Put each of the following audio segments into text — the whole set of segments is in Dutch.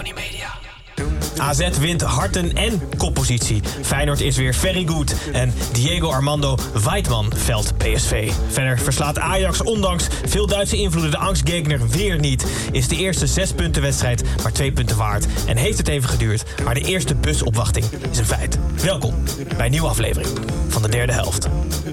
Tony Media. AZ wint harten- en koppositie. Feyenoord is weer very good. En Diego Armando Weidman velt PSV. Verder verslaat Ajax ondanks veel Duitse invloeden de angstgegner weer niet. Is de eerste 6-puntenwedstrijd maar 2 punten waard. En heeft het even geduurd, maar de eerste busopwachting is een feit. Welkom bij een nieuwe aflevering van de derde helft.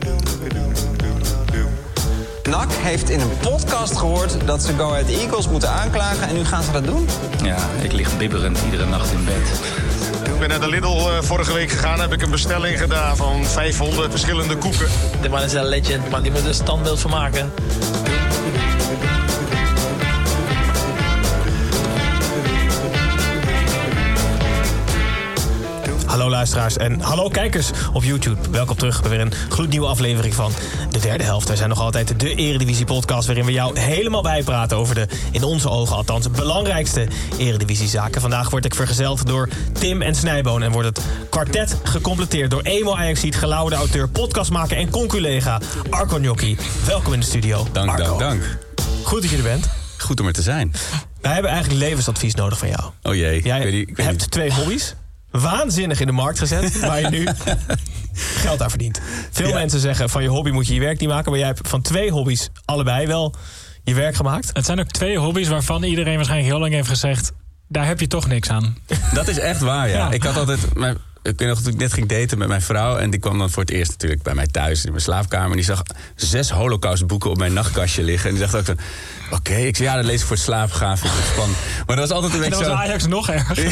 NAC heeft in een podcast gehoord dat ze Go Ahead Eagles moeten aanklagen en nu gaan ze dat doen? Ja, ik lig bibberend iedere nacht in bed. Ik ben naar de Lidl vorige week gegaan. Heb ik een bestelling gedaan van 500 verschillende koeken. De man is een legend, man. Die moet er een standbeeld van maken. Hallo luisteraars en hallo kijkers op YouTube. Welkom terug bij weer een gloednieuwe aflevering van de derde helft. Wij zijn nog altijd de Eredivisie-podcast waarin we jou helemaal bijpraten over de, in onze ogen althans, belangrijkste Eredivisie-zaken. Vandaag word ik vergezeld door Tim en Snijboon en wordt het kwartet gecompleteerd door emo-Ajaxiet, gelauwerde auteur, podcastmaker en conculega Arco Gnocchi. Welkom in de studio. Dank. Goed dat je er bent. Goed om er te zijn. Wij hebben eigenlijk levensadvies nodig van jou. Oh jee. Jij ik weet hebt niet. 2 hobby's. Waanzinnig in de markt gezet, waar je nu geld aan verdient. Veel mensen zeggen van je hobby moet je je werk niet maken, maar jij hebt van 2 hobby's allebei wel je werk gemaakt. Het zijn ook 2 hobby's waarvan iedereen waarschijnlijk heel lang heeft gezegd, daar heb je toch niks aan. Dat is echt waar, ja. Ja. Ik had altijd... Ik weet nog dat ik net ging daten met mijn vrouw en die kwam dan voor het eerst natuurlijk bij mij thuis in mijn slaapkamer en die zag 6 Holocaustboeken op mijn nachtkastje liggen en die dacht ook dan, oké, ik zei ja, dat lees ik voor het slapen gaan, vind ik het spannend. Maar dat was altijd een En beetje dat was zo... Ajax nog erger.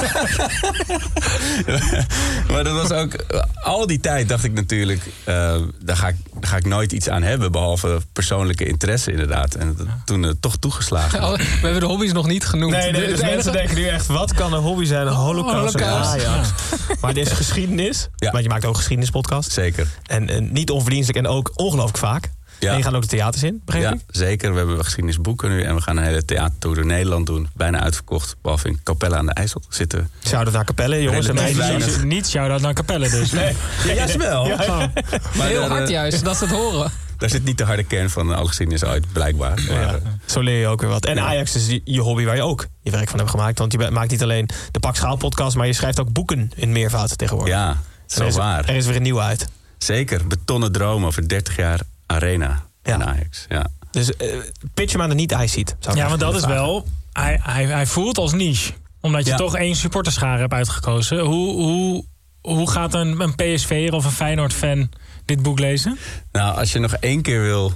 Maar dat was ook... Al die tijd dacht ik natuurlijk... daar ga ik nooit iets aan hebben... behalve persoonlijke interesse inderdaad. En dat toen toch toegeslagen. Oh, we hebben de hobby's nog niet genoemd. Nee, dus mensen denken nu echt, wat kan een hobby zijn? Een Holocaust en Holocaust. Ajax. Maar dit is geschiedenis. Ja. Want je maakt ook een geschiedenispodcast. Zeker. En niet onverdienstelijk en ook ongelooflijk vaak. Ja. En je gaat ook de theaters in, begreep Ja, ik? zeker. We hebben geschiedenisboeken nu... en we gaan een hele theatertour door Nederland doen. Bijna uitverkocht, behalve in Capelle aan de IJssel. Zitten. Shout-out naar Capelle, jongens en Relatief meisjes. weinig. Niet shout-out naar Capelle dus. Nee. Ja, juist wel. Ja. Maar Heel daar, hard juist, dat ze het horen. daar zit niet de harde kern van alle geschiedenis uit, blijkbaar. Maar, Ja, zo leer je ook weer wat. En Ja. Ajax is je hobby waar je ook je werk van hebt gemaakt. Want je maakt niet alleen de Pak Schaal podcast, maar je schrijft ook boeken in meervoud tegenwoordig. ja, zo waar. Er is weer een nieuwe uit. Zeker. Betonnen droom over 30 jaar Arena en Ajax. Ja. Dus pitch hem aan de niet-Ajax-ziet. Ja, maar dat is wel... Hij voelt als niche. Omdat je Ja. toch 1 supporterschare hebt uitgekozen. Hoe gaat een PSV'er of een Feyenoord-fan dit boek lezen? Nou, als je nog 1 keer wil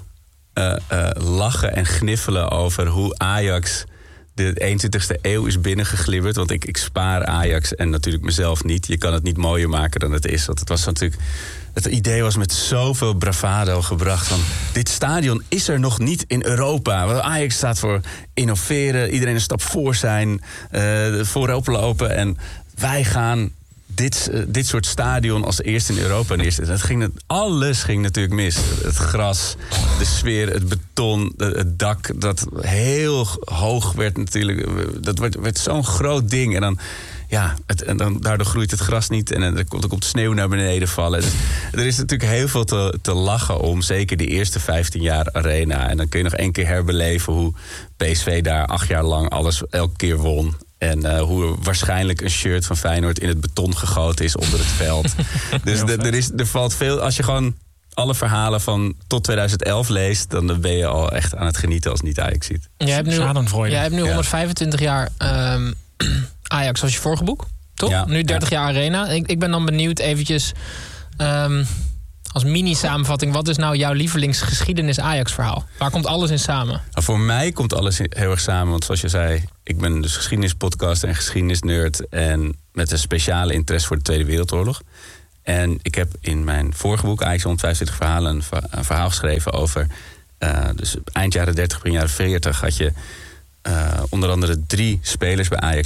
lachen en gniffelen over hoe Ajax de 21ste eeuw is binnengeglibberd. Want ik spaar Ajax en natuurlijk mezelf niet. Je kan het niet mooier maken dan het is. Want het was natuurlijk... Het idee was met zoveel bravado gebracht van... dit stadion is er nog niet in Europa. Want Ajax staat voor innoveren, iedereen een stap voor zijn, voorop lopen. En wij gaan dit soort stadion als eerste in Europa neerzetten. Alles ging natuurlijk mis. Het gras, de sfeer, het beton, het dak... dat heel hoog werd natuurlijk. Dat werd zo'n groot ding. En dan... Ja, en dan, daardoor groeit het gras niet en er komt sneeuw naar beneden vallen. Dus er is natuurlijk heel veel te lachen om. Zeker die eerste 15 jaar Arena. En dan kun je nog 1 keer herbeleven hoe PSV daar 8 jaar lang alles elke keer won. En hoe er waarschijnlijk een shirt van Feyenoord in het beton gegoten is onder het veld. Dus er valt veel... Als je gewoon alle verhalen van tot 2011 leest... dan ben je al echt aan het genieten als niet-Ajax ziet. Jij hebt nu 125 jaar Ajax als je vorige boek, toch? Ja. Nu 30 jaar Arena. Ik ben dan benieuwd eventjes... als mini-samenvatting, wat is nou jouw lievelingsgeschiedenis Ajax-verhaal? Waar komt alles in samen? Nou, voor mij komt alles heel erg samen. Want zoals je zei, ik ben dus geschiedenispodcast en geschiedenisnerd... en met een speciale interesse voor de Tweede Wereldoorlog. En ik heb in mijn vorige boek, Ajax 125 verhalen... een verhaal geschreven over... dus eind jaren 30, begin jaren 40 had je... onder andere 3 spelers bij Ajax